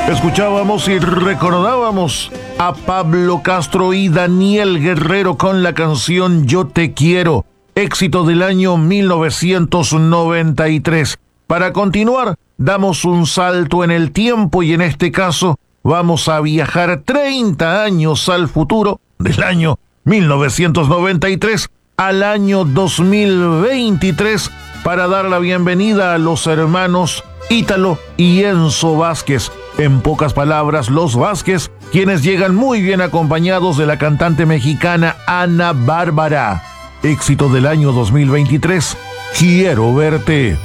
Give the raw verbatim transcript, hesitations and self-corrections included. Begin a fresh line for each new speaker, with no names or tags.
Escuchábamos y recordábamos a Pablo Castro y Daniel Guerrero con la canción Yo Te Quiero, éxito del año mil novecientos noventa y tres. Para continuar, damos un salto en el tiempo y en este caso vamos a viajar treinta años al futuro, del año mil novecientos noventa y tres al año dos mil veintitrés, para dar la bienvenida a los hermanos Ítalo y Enzo Vázquez. En pocas palabras, los Vázquez, quienes llegan muy bien acompañados de la cantante mexicana Ana Bárbara. Éxito del año dos mil veintitrés, Quiero Verte.